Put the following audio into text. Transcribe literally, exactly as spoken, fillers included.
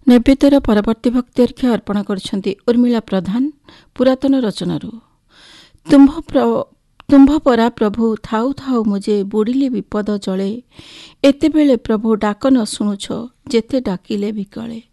ନୈବେଦ୍ୟର ପରବର୍ତ୍ତୀ ଭକ୍ତି ଅର୍ଘ୍ୟ ଅର୍ପଣ କରିଛନ୍ତି ଉର୍ମିଳା ପ୍ରଧାନ ପୁରାତନ ରଚନାରୁ। ତୁମ୍ଭ ତୁମ୍ଭ ପରା ପ୍ରଭୁ ଥାଉ ଥାଉ ମୁଁ ଯେ ବୁଡ଼ିଲି ବିପଦ ଜଳେ, ଏତେବେଳେ ପ୍ରଭୁ ଡାକ ନ ଶୁଣୁଛ ଯେତେ ଡାକିଲେ ବିକଳେ।